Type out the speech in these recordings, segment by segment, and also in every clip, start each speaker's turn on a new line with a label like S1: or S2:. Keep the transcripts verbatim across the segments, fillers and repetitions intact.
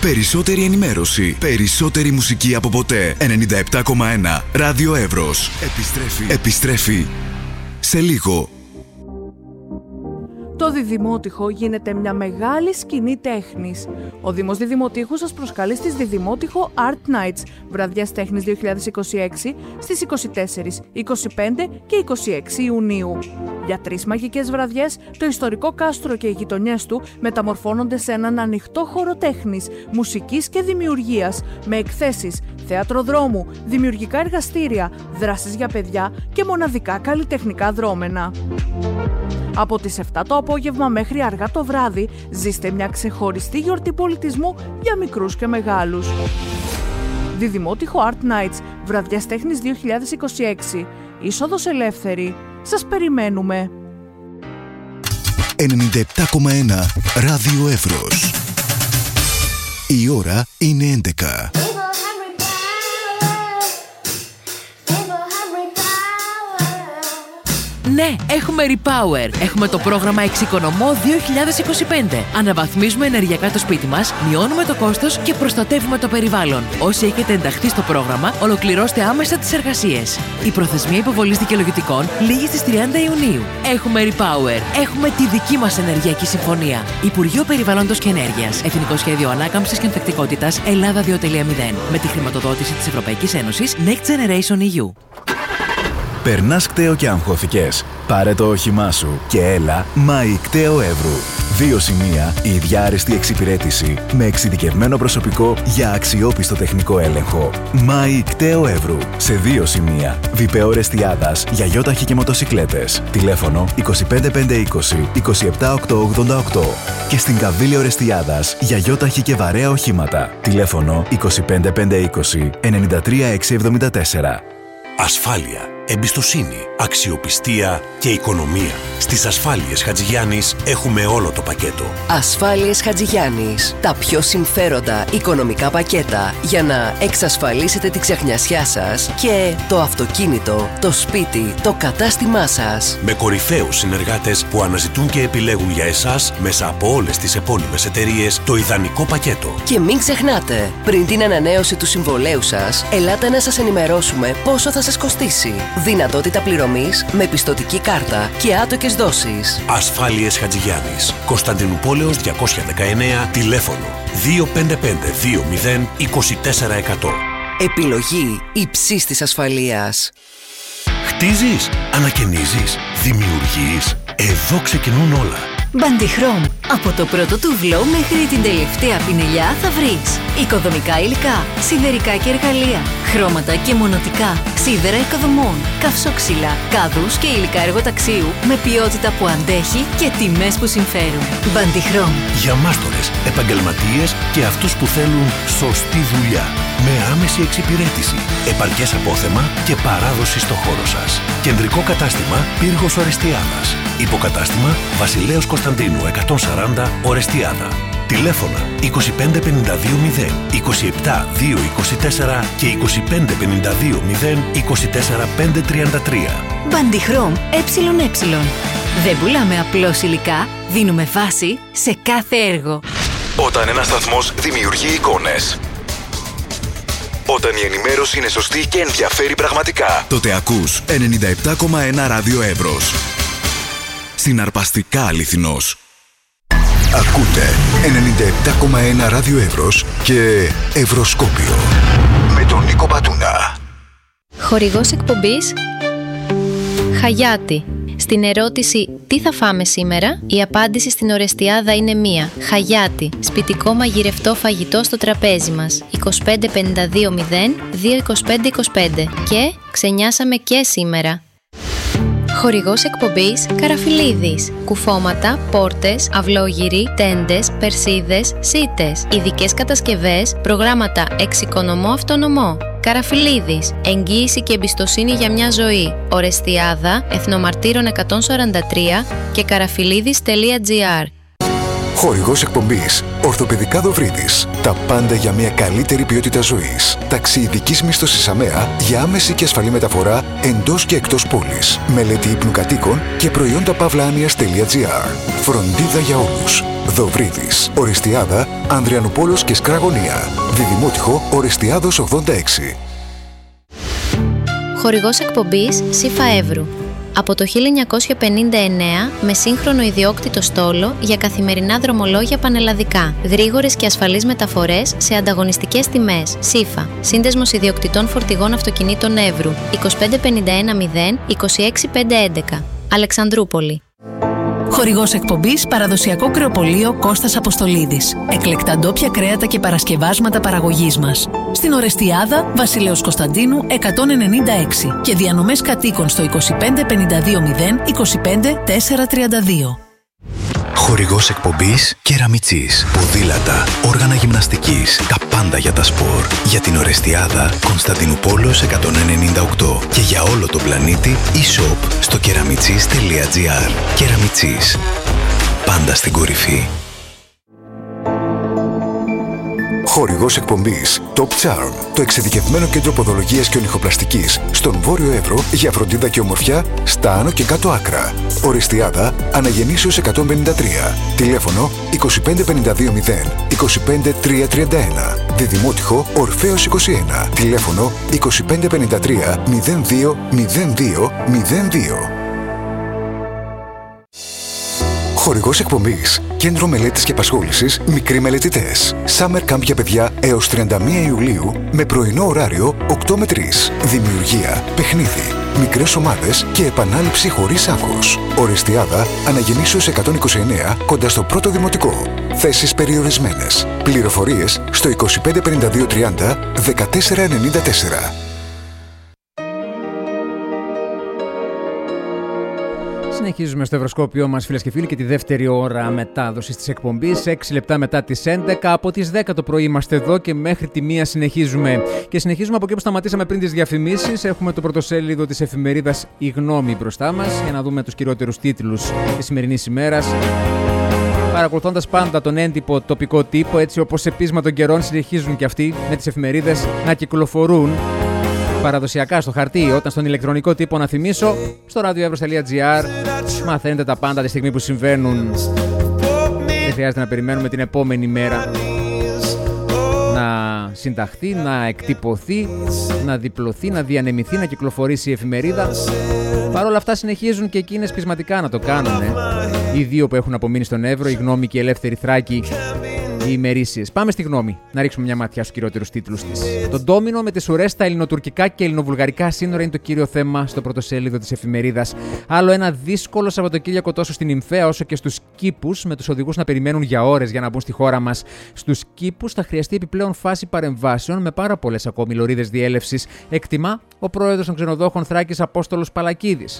S1: Περισσότερη ενημέρωση. Περισσότερη μουσική από ποτέ. ενενήντα επτά κόμμα ένα Ράδιο Εύρος. Επιστρέφει. Επιστρέφει. Σε λίγο.
S2: Το Διδημότυχο γίνεται μια μεγάλη σκηνή τέχνης. Ο Δήμος Διδημοτύχου σας προσκαλεί στις Διδημότυχο Art Nights, βραδιάς τέχνης δύο χιλιάδες είκοσι έξι, στις είκοσι τέσσερις, είκοσι πέντε και είκοσι έξι Ιουνίου. Για τρεις μαγικές βραδιές, το ιστορικό κάστρο και οι γειτονιές του μεταμορφώνονται σε έναν ανοιχτό χώρο τέχνης, μουσικής και δημιουργίας, με εκθέσεις, θέατρο δρόμου, δημιουργικά εργαστήρια, δράσεις για παιδιά και μοναδικά καλλιτεχνικά δρόμενα. Από τις επτά το απόγευμα μέχρι αργά το βράδυ, ζήστε μια ξεχωριστή γιορτή πολιτισμού για μικρούς και μεγάλους. Διδημότυχο Art Nights, βραδιάς τέχνης δύο χιλιάδες είκοσι έξι. Είσοδος ελεύθερη. Σας περιμένουμε.
S1: ενενήντα επτά κόμμα ένα Ράδιο Εύρος. Η ώρα είναι έντεκα.
S3: Ναι, έχουμε Repower. Έχουμε το πρόγραμμα Εξοικονομώ δύο χιλιάδες είκοσι πέντε. Αναβαθμίζουμε ενεργειακά το σπίτι μας, μειώνουμε το κόστος και προστατεύουμε το περιβάλλον. Όσοι έχετε ενταχθεί στο πρόγραμμα, ολοκληρώστε άμεσα τις εργασίες. Η προθεσμία υποβολής δικαιολογητικών λήγει στις τριάντα Ιουνίου. Έχουμε Repower. Έχουμε τη δική μας ενεργειακή συμφωνία. Υπουργείο Περιβάλλοντος και Ενέργειας. Εθνικό Σχέδιο Ανάκαμψης και Ανθεκτικότητας Ελλάδα δύο κόμμα μηδέν. Με τη χρηματοδότηση της Ευρωπαϊκής Ένωσης Next Generation ι γιου.
S4: Περνάς κταίο και αγχώθηκες? Πάρε το όχημά σου και έλα Μάη Κταίο Εύρου. Δύο σημεία, η ίδια άρεστη εξυπηρέτηση με εξειδικευμένο προσωπικό για αξιόπιστο τεχνικό έλεγχο. Μάη Κταίο Εύρου. Σε δύο σημεία. Βιπεό Ρεστιάδας για γιόταχη και μοτοσικλέτες. Τηλέφωνο είκοσι πέντε πεντακόσια είκοσι είκοσι επτά οκτακόσια ογδόντα οκτώ. Και στην Καβίλιο Ρεστιάδας για γιόταχη και βαρέα οχήματα. Τηλέφωνο είκοσι πέντε πεντακόσια είκοσι ενενήντα τρία εξακόσια εβδομήντα τέσσερα.
S5: Ασφάλεια, εμπιστοσύνη, αξιοπιστία και οικονομία. Στις Ασφάλειες Χατζηγιάννης έχουμε όλο το πακέτο.
S6: Ασφάλειες Χατζηγιάννης. Τα πιο συμφέροντα οικονομικά πακέτα για να εξασφαλίσετε τη ξεχνιασιά σας και το αυτοκίνητο, το σπίτι, το κατάστημά σας.
S5: Με κορυφαίους συνεργάτες που αναζητούν και επιλέγουν για εσάς μέσα από όλες τις επώνυμες εταιρείες το ιδανικό πακέτο.
S6: Και μην ξεχνάτε, πριν την ανανέωση του συμβολέου σας, ελάτε να σας ενημερώσουμε πόσο θα σας κοστίσει. Δυνατότητα πληρωμής με πιστωτική κάρτα και άτοκες δόσεις.
S5: Ασφάλειες Χατζηγιάννης. Κωνσταντινούπολεως διακόσια δεκαεννέα. Τηλέφωνο δύο πέντε πέντε δύο μηδέν είκοσι τέσσερα εκατό.
S6: Επιλογή υψής της ασφαλείας.
S5: Χτίζεις, ανακαινίζεις, δημιουργείς. Εδώ ξεκινούν όλα.
S7: Μπαντιχρόμ. Από το πρώτο τούβλο μέχρι την τελευταία πινελιά θα βρεις οικοδομικά υλικά, σιδερικά και εργαλεία, χρώματα και μονοτικά, σίδερα οικοδομών, καυσόξυλα, κάδους και υλικά εργοταξίου με ποιότητα που αντέχει και τιμές που συμφέρουν. Μπαντιχρόμ.
S5: Για μάστορες, επαγγελματίες και αυτούς που θέλουν σωστή δουλειά. Με άμεση εξυπηρέτηση, επαρκές απόθεμα και παράδοση στο χώρο σας. Κεντρικό κατάστημα Πύργος Ορεστιάδας. Υποκατάστημα Βασιλέως Κωνσταντίνου εκατόν σαράντα Ορεστιάδα. Τηλέφωνα είκοσι πέντε πενήντα δύο μηδέν είκοσι επτά δύο είκοσι τέσσερα και είκοσι πέντε πενήντα δύο μηδέν είκοσι τέσσερα πέντε τριάντα τρία.
S7: Μπαντιχρόμ ΕΕ. Δεν πουλάμε απλώς υλικά, δίνουμε βάση σε κάθε έργο.
S1: Όταν ένας σταθμός δημιουργεί εικόνες, όταν η ενημέρωση είναι σωστή και ενδιαφέρει πραγματικά, τότε ακούς ενενήντα επτά κόμμα ένα Ράδιο Εύρος. Συναρπαστικά αληθινός. Ακούτε ενενήντα επτά κόμμα ένα Ράδιο Εύρος και Ευρωσκόπιο με τον Νίκο Πατούνα.
S8: Χορηγός εκπομπής Χαγιάτη. Στην ερώτηση «Τι θα φάμε σήμερα?» η απάντηση στην Ορεστιάδα είναι μία. Χαγιάτη. Σπιτικό μαγειρευτό φαγητό στο τραπέζι μας. είκοσι πέντε πενήντα δύο μηδέν δύο είκοσι πέντε είκοσι πέντε. Και ξενιάσαμε και σήμερα. Χορηγός εκπομπής Καραφιλίδης. Κουφώματα, πόρτες, αυλόγυροι, τέντες, περσίδες, σίτες. Ειδικές κατασκευές, προγράμματα εξοικονομώ αυτονομώ. Καραφιλίδης. Εγγύηση και εμπιστοσύνη για μια ζωή. Ορεστιάδα, Εθνομαρτύρων εκατόν σαράντα τρία και καραφιλίδης τελεία τζι άρ.
S1: Χορηγός εκπομπής Ορθοπαιδικά Δοβρίδης. Τα πάντα για μια καλύτερη ποιότητα ζωής. Ταξιειδικής μίσθωσης ΑΜΕΑ για άμεση και ασφαλή μεταφορά εντός και εκτός πόλης. Μελέτη ύπνου κατοίκων και προϊόντα παύλα άνοιας τελεία τζι άρ. Φροντίδα για όλους. Δοβρίδης. Ορεστιάδα Ανδριανούπολος και Σκραγωνία. Διδημότυχο Ορεστιάδος ογδόντα έξι.
S8: Χορηγός εκπομπής ΣΥΦΑ Εύρου. Από το χίλια εννιακόσια πενήντα εννέα με σύγχρονο ιδιόκτητο στόλο για καθημερινά δρομολόγια πανελλαδικά. Γρήγορες και ασφαλείς μεταφορές σε ανταγωνιστικές τιμές. ΣΥΦΑ. Σύνδεσμος ιδιοκτητών φορτηγών αυτοκινήτων Εύρου. είκοσι πέντε πενήντα ένα μηδέν είκοσι έξι πεντακόσια έντεκα. Αλεξανδρούπολη.
S3: Χορηγός εκπομπής παραδοσιακό κρεοπωλείο Κώστας Αποστολίδης. Εκλεκτά ντόπια κρέατα και παρασκευάσματα παραγωγής μας. Στην Ορεστιάδα Βασιλέως Κωνσταντίνου εκατόν ενενήντα έξι και διανομές κατοίκων στο είκοσι πέντε πενήντα δύο μηδέν είκοσι πέντε τετρακόσια τριάντα δύο.
S5: Χορηγός εκπομπής Κεραμιτσής. Ποδήλατα, όργανα γυμναστικής, τα πάντα για τα σπορ. Για την Ορεστιάδα Κωνσταντινούπολος εκατόν ενενήντα οκτώ και για όλο τον πλανήτη e-shop στο κεραμιτσής τελεία τζι άρ. Κεραμιτσής. Πάντα στην κορυφή.
S1: Χορηγός εκπομπής Top Charm, το εξειδικευμένο κέντρο ποδολογίας και ονυχοπλαστικής στον Βόρειο Εύρο για φροντίδα και ομορφιά στα άνω και κάτω άκρα. Ορεστιάδα Αναγεννήσεως εκατόν πενήντα τρία. Τηλέφωνο είκοσι πέντε πενήντα δύο μηδέν είκοσι πέντε τριακόσια τριάντα ένα. Διδημότυχο Ορφέως είκοσι ένα. Τηλέφωνο είκοσι πέντε πενήντα τρία μηδέν δύο μηδέν δύο μηδέν δύο. Χορηγός εκπομπής Κέντρο Μελέτης και Απασχόλησης Μικροί Μελετητές. Summer Camp για παιδιά έως τριάντα μία Ιουλίου με πρωινό ωράριο οκτώ με τρεις. Δημιουργία, παιχνίδι, μικρές ομάδες και επανάληψη χωρίς άγχος. Ορεστιάδα Αναγεννήσεως εκατόν είκοσι εννέα κοντά στο πρώτο δημοτικό. Θέσεις περιορισμένες. Πληροφορίες στο είκοσι πέντε πενήντα δύο τριάντα δεκατέσσερα ενενήντα τέσσερα.
S9: Συνεχίζουμε στο Ευρωσκόπιό μας, φίλες και φίλοι, και τη δεύτερη ώρα μετάδοσης της εκπομπής. έξι λεπτά μετά τις έντεκα. Από τις δέκα το πρωί είμαστε εδώ και μέχρι τη μία συνεχίζουμε. Και συνεχίζουμε από εκεί που σταματήσαμε πριν τις διαφημίσεις. Έχουμε το πρωτοσέλιδο της εφημερίδας Η Γνώμη μπροστά μας για να δούμε τους κυριότερους τίτλους της σημερινής ημέρας. Παρακολουθώντας πάντα τον έντυπο τοπικό τύπο, έτσι όπως σε πείσμα των καιρών συνεχίζουν και αυτοί με τις εφημερίδες να κυκλοφορούν παραδοσιακά στο χαρτί, όταν στον ηλεκτρονικό τύπο, να θυμίσω, στο radioevros τελεία τζι άρ μαθαίνετε τα πάντα τη στιγμή που συμβαίνουν. Δεν χρειάζεται να περιμένουμε την επόμενη μέρα να συνταχθεί, να εκτυπωθεί, να διπλωθεί, να διανεμηθεί, να κυκλοφορήσει η εφημερίδα. Παρ' όλα αυτά συνεχίζουν και εκείνες πεισματικά να το κάνουν. Οι δύο που έχουν απομείνει στον Εύρο, η Γνώμη και η Ελεύθερη Θράκη, οι ημερήσιες. Πάμε στη Γνώμη, να ρίξουμε μια ματιά στους κυριότερους τίτλους της. Το ντόμινο με τις ουρές στα ελληνοτουρκικά και ελληνοβουλγαρικά σύνορα είναι το κύριο θέμα στο πρωτοσέλιδο της εφημερίδας. Άλλο ένα δύσκολο Σαββατοκύριακο τόσο στην Νυμφαία όσο και στους κήπους, με τους οδηγούς να περιμένουν για ώρες για να μπουν στη χώρα μας. Στους κήπους θα χρειαστεί επιπλέον φάση παρεμβάσεων με πάρα πολλές ακόμη λωρίδες διέλευσης, εκτιμά ο πρόεδρος των ξενοδόχων Θράκης Απόστολος Παλακίδης.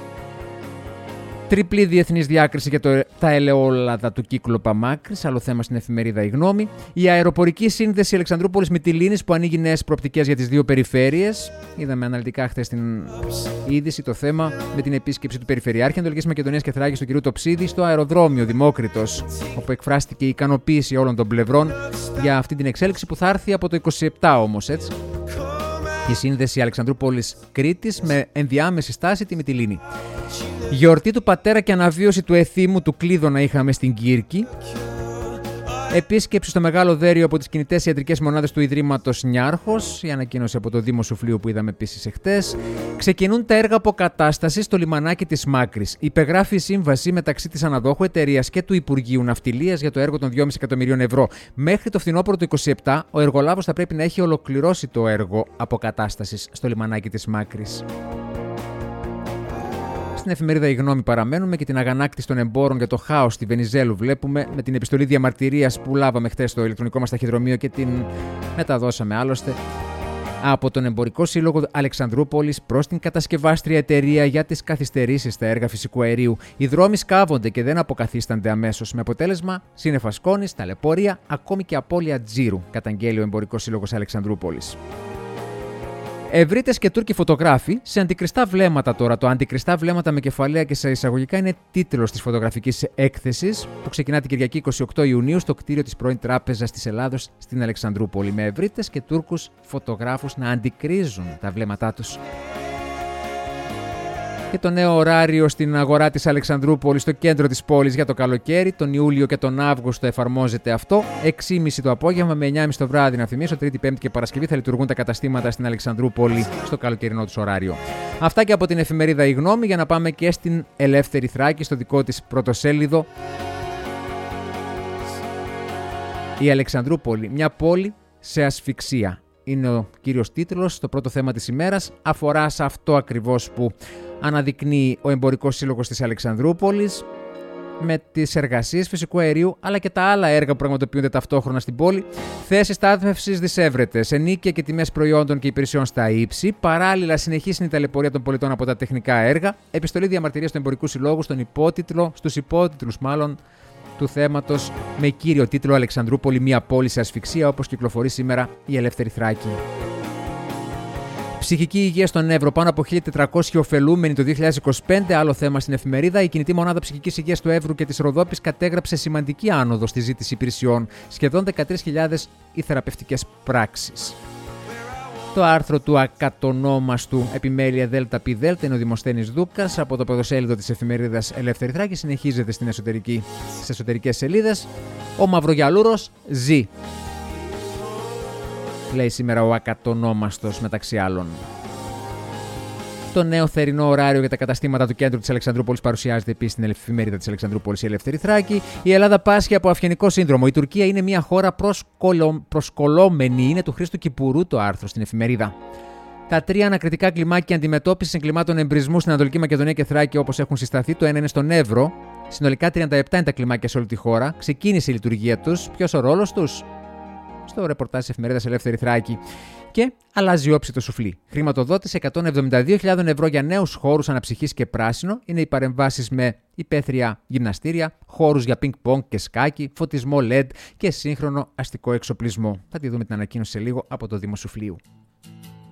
S9: Τριπλή διεθνής διάκριση για το, τα ελαιόλαδα του κύκλου Μάκρης, άλλο θέμα στην εφημερίδα Η Γνώμη. Η αεροπορική σύνδεση Αλεξανδρούπολης Μυτιλήνης που ανοίγει νέες προοπτικές για τις δύο περιφέρειες. Είδαμε αναλυτικά χθες την είδηση το θέμα με την επίσκεψη του Περιφερειάρχη Ανατολικής Μακεδονίας και Θράκης, του κ. Τοψίδη, στο αεροδρόμιο Δημόκριτος, όπου εκφράστηκε η ικανοποίηση όλων των πλευρών για αυτή την εξέλιξη που θα έρθει από το είκοσι επτά όμως, έτσι. Η σύνδεση Αλεξανδρούπολης Κρήτης με ενδιάμεση στάση τη Μυτιλήνη. Γιορτή του πατέρα και αναβίωση του εθήμου του Κλείδωνα είχαμε στην Κύρκη. Επίσκεψη στο Μεγάλο Δέριο από τις κινητές ιατρικές μονάδες του Ιδρύματος Νιάρχος. Η ανακοίνωση από το Δήμο Σουφλίου που είδαμε επίσης εχθές. Ξεκινούν τα έργα αποκατάστασης στο λιμανάκι της Μάκρης. Υπεγράφει η σύμβαση μεταξύ της αναδόχου εταιρείας και του Υπουργείου Ναυτιλίας για το έργο των δυόμισι εκατομμυρίων ευρώ. Μέχρι το φθινόπωρο του είκοσι επτά, ο εργολάβος θα πρέπει να έχει ολοκληρώσει το έργο αποκατάστασης στο λιμανάκι της Μάκρης. Στην εφημερίδα Η Γνώμη παραμένουμε και την αγανάκτηση των εμπόρων για το χάος στη Βενιζέλου βλέπουμε, με την επιστολή διαμαρτυρίας που λάβαμε χθες στο ηλεκτρονικό μας ταχυδρομείο και την μεταδώσαμε άλλωστε από τον Εμπορικό Σύλλογο Αλεξανδρούπολης προς την κατασκευάστρια εταιρεία για τις καθυστερήσεις στα έργα φυσικού αερίου. Οι δρόμοι σκάβονται και δεν αποκαθίστανται αμέσως, με αποτέλεσμα σύννεφα σκόνης, ταλαιπωρία, ακόμη και απώλεια τζίρου, καταγγέλει ο Εμπορικός Σύλλογος Αλεξανδρούπολης. Ευρύτες και Τούρκοι φωτογράφοι σε αντικριστά βλέμματα τώρα. Το αντικριστά βλέμματα με κεφαλαία και σε εισαγωγικά είναι τίτλος της φωτογραφικής έκθεσης που ξεκινά την Κυριακή εικοστή ογδόη Ιουνίου στο κτίριο της πρώην Τράπεζας της Ελλάδος στην Αλεξανδρούπολη. Με Ευρύτες και Τούρκους φωτογράφους να αντικρίζουν τα βλέμματά τους. Και το νέο ωράριο στην αγορά της Αλεξανδρούπολης, στο κέντρο της πόλης για το καλοκαίρι. Τον Ιούλιο και τον Αύγουστο εφαρμόζεται αυτό. έξι και μισή το απόγευμα με εννιά και μισή το βράδυ. Να θυμίσω, Τρίτη, Πέμπτη και Παρασκευή θα λειτουργούν τα καταστήματα στην Αλεξανδρούπολη στο καλοκαιρινό τους ωράριο. Αυτά και από την εφημερίδα Η Γνώμη, για να πάμε και στην Ελεύθερη Θράκη, στο δικό της πρωτοσέλιδο. Η Αλεξανδρούπολη, μια πόλη σε ασφυξία. Είναι ο κύριος τίτλος, το πρώτο θέμα της ημέρας, αφορά σε αυτό ακριβώς που αναδεικνύει ο Εμπορικός Σύλλογος της Αλεξανδρούπολης με τις εργασίες φυσικού αερίου αλλά και τα άλλα έργα που πραγματοποιούνται ταυτόχρονα στην πόλη. Θέσεις στάθμευσης δισεύρετες, ενίκεια και τιμές προϊόντων και υπηρεσιών στα ύψη. Παράλληλα, συνεχής είναι η ταλαιπωρία των πολιτών από τα τεχνικά έργα. Επιστολή διαμαρτυρίας του Εμπορικού Συλλόγου στον υπότιτλο, στους υπότιτλους μάλλον, του θέματος με κύριο τίτλο «Αλεξανδρούπολη, μια πόλη σε ασφυξία», όπως κυκλοφορεί σήμερα η Ελεύθερη Θράκη. Ψυχική υγεία στον Εύρο, πάνω από χίλια τετρακόσιοι ωφελούμενοι το δύο χιλιάδες είκοσι πέντε. Άλλο θέμα στην εφημερίδα. Η κινητή μονάδα ψυχικής υγείας του Εύρου και της Ροδόπης κατέγραψε σημαντική άνοδο στη ζήτηση υπηρεσιών. Σχεδόν δεκατρείς χιλιάδες οι θεραπευτικές πράξεις. Το άρθρο του ακατονόμαστου επιμέλεια ΔΠΔ είναι ο Δημοσθένης Δούκας από το πρωτοσέλιδο της εφημερίδας Ελεύθερη Θράκη. Συνεχίζεται στην εσωτερική, στις εσωτερικές σελίδες. Ο Μαυρογιαλούρος ζει, λέει σήμερα ο ακατονόμαστος μεταξύ άλλων. Το νέο θερινό ωράριο για τα καταστήματα του κέντρου της Αλεξανδρούπολης παρουσιάζεται επίσης στην εφημερίδα της Αλεξανδρούπολης η Ελεύθερη Θράκη. Η Ελλάδα πάσχει από αυγενικό σύνδρομο. Η Τουρκία είναι μια χώρα προσκολο... προσκολόμενη. Είναι του Χρήστου Κυπουρού το άρθρο στην εφημερίδα. Τα τρία ανακριτικά κλιμάκια αντιμετώπισης εγκλημάτων εμπρισμού στην Ανατολική Μακεδονία και Θράκη, όπως έχουν συσταθεί, το ένα είναι στον Εύρο. Συνολικά τριάντα επτά είναι τα κλιμάκια σε όλη τη χώρα. Ξεκίνησε η λειτουργία τους. Ποιος ο ρόλος τους? Στο ρεπορτάζ της εφημερίδας Ελεύθερη Θράκη. Και αλλάζει όψη το σουφλί. Χρηματοδότηση εκατόν εβδομήντα δύο χιλιάδες ευρώ για νέους χώρους αναψυχής και πράσινο. Είναι οι παρεμβάσεις με υπαίθρια γυμναστήρια, χώρους για πινκ-πονγκ και σκάκι, φωτισμό ελ ι ντι και σύγχρονο αστικό εξοπλισμό. Θα τη δούμε την ανακοίνωση σε λίγο από το Δήμο Σουφλίου.